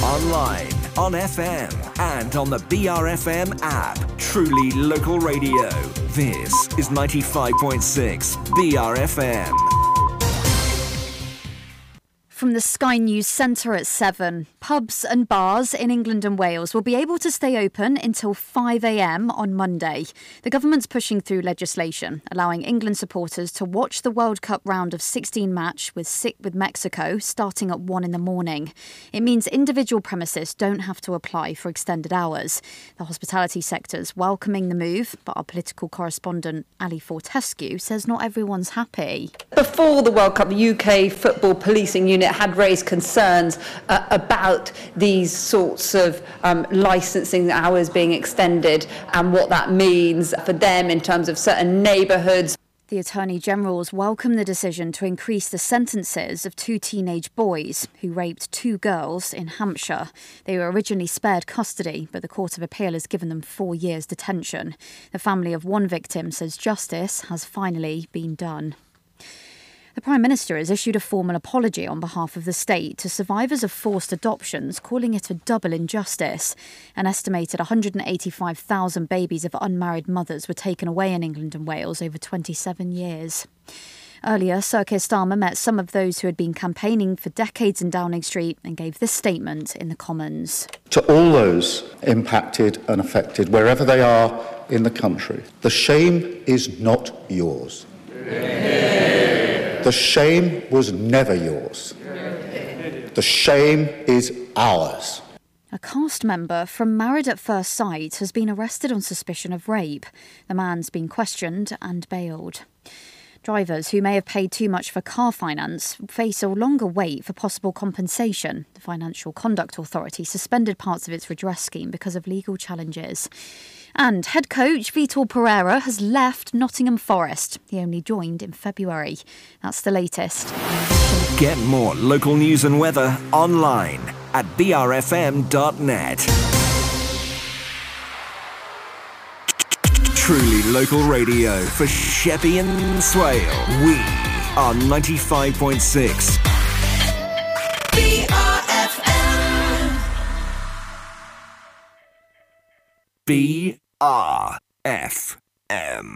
online, on FM, and on the BRFM app. Truly local radio. This is 95.6 BRFM. From the Sky News Centre at 7, pubs and bars in England and Wales will be able to stay open until 5 a.m. on Monday. The government's pushing through legislation allowing England supporters to watch the World Cup round of 16 match with Mexico starting at 1 in the morning. It means individual premises don't have to apply for extended hours. The hospitality sector's welcoming the move, but our political correspondent Ali Fortescue says not everyone's happy. Before the World Cup, the UK Football Policing Unit had raised concerns about these sorts of licensing hours being extended and what that means for them in terms of certain neighbourhoods. The Attorney General's welcomed the decision to increase the sentences of 2 teenage boys who raped 2 girls in Hampshire. They were originally spared custody, but the Court of Appeal has given them 4 years detention. The family of one victim says justice has finally been done. The Prime Minister has issued a formal apology on behalf of the state to survivors of forced adoptions, calling it a double injustice. An estimated 185,000 babies of unmarried mothers were taken away in England and Wales over 27 years. Earlier, Sir Keir Starmer met some of those who had been campaigning for decades in Downing Street and gave this statement in the Commons. To all those impacted and affected, wherever they are in the country, the shame is not yours. The shame was never yours. The shame is ours. A cast member from Married at First Sight has been arrested on suspicion of rape. The man's been questioned and bailed. Drivers who may have paid too much for car finance face a longer wait for possible compensation. The Financial Conduct Authority suspended parts of its redress scheme because of legal challenges. And head coach Vitor Pereira has left Nottingham Forest. He only joined in February. That's the latest. Get more local news and weather online at brfm.net. Truly local radio for Sheppey and Swale. We are 95.6 BRFM.